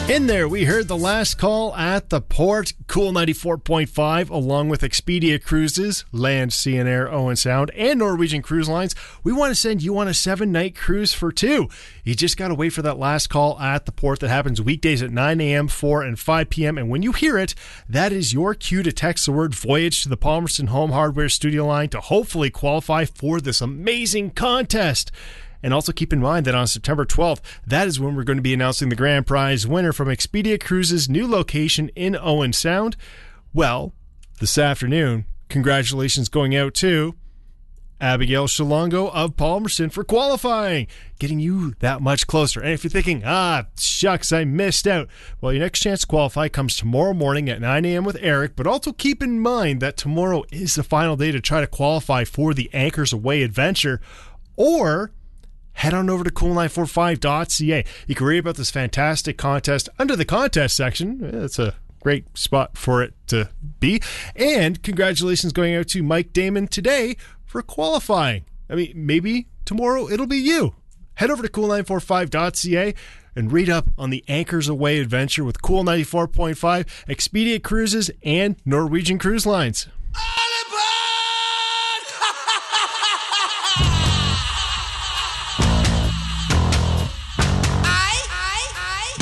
In there, we heard the last call at the port, Cool 94.5, along with Expedia Cruises, Land, Sea and Air, Owen Sound, and Norwegian Cruise Lines. We want to send you on a 7-night cruise for 2. You just got to wait for that last call at the port that happens weekdays at 9 a.m., 4 and 5 p.m. And when you hear it, that is your cue to text the word Voyage to the Palmerston Home Hardware Studio line to hopefully qualify for this amazing contest. And also keep in mind that on September 12th, that is when we're going to be announcing the grand prize winner from Expedia Cruises' new location in Owen Sound. Well, this afternoon, congratulations going out to Abigail Shalongo of Palmerston for qualifying, getting you that much closer. And if you're thinking, shucks, I missed out. Well, your next chance to qualify comes tomorrow morning at 9 a.m. with Eric, but also keep in mind that tomorrow is the final day to try to qualify for the Anchors Away adventure, or head on over to cool945.ca. You can read about this fantastic contest under the contest section. It's a great spot for it to be. And congratulations going out to Mike Damon today for qualifying. I mean, maybe tomorrow it'll be you. Head over to cool945.ca and read up on the Anchors Away adventure with Cool 94.5, Expedia Cruises, and Norwegian Cruise Lines.